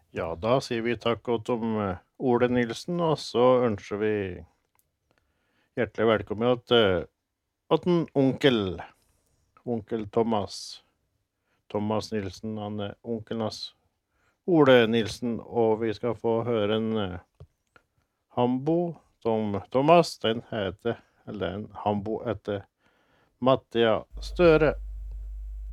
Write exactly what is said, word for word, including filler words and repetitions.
Ja, da sier vi takk og Tom eh, Ole Nilsen, og så ønsker vi hjertelig velkommen til at en onkel, onkel Thomas, Thomas Nilsen, han er onkelen hans, Ole Nilsen, og vi skal få høre en eh, hambo som Thomas, den heter, eller en hambo etter Mattia Støre.